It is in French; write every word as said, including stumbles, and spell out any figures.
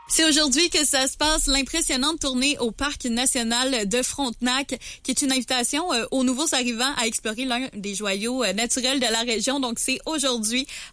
C'est aujourd'hui que ça se passe, l'impressionnante tournée au Parc national de Frontenac, qui est une invitation euh, aux nouveaux arrivants à explorer l'un des joyaux euh, naturels de la région. Donc, c'est aujourd'hui